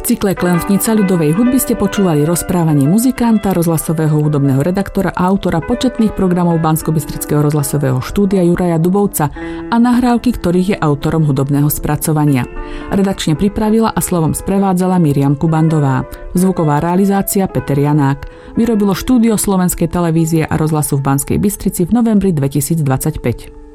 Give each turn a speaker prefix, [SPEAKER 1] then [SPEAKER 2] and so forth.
[SPEAKER 1] cykle Klempnica ľudovej hudby ste počúvali rozprávanie muzikanta, rozhlasového hudobného redaktora a autora početných programov Banskobystrického rozhlasového štúdia Juraja Dubovca a nahrávky, ktorých je autorom hudobného spracovania. Redakčne pripravila a slovom sprevádzala Miriam Kubandová. Zvuková realizácia Peter Janák. Vyrobilo štúdio Slovenskej televízie a rozhlasu v Banskej Bystrici v novembri 2025.